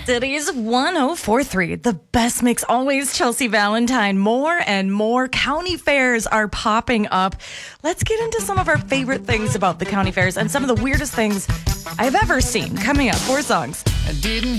City's 1043. The best mix always, Chelsea Valentine. More and more county fairs are popping up. Let's get into some of our favorite things about the county fairs and some of the weirdest things I've ever seen. Coming up, 4 songs. I didn't